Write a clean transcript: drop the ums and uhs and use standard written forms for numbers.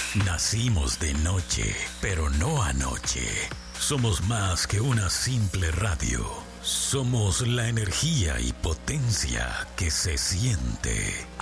Nacimos de noche, pero no anoche. Somos más que una simple radio. Somos la energía y potencia que se siente.